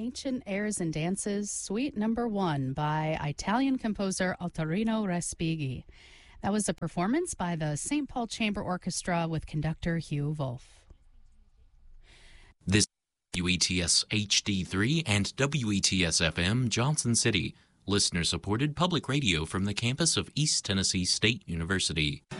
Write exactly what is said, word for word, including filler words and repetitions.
Ancient Airs and Dances, Suite Number One by Italian composer Ottorino Respighi. That was a performance by the Saint Paul Chamber Orchestra with conductor Hugh Wolf. This is W E T S H D three and W E T S F M Johnson City, listener-supported public radio from the campus of East Tennessee State University.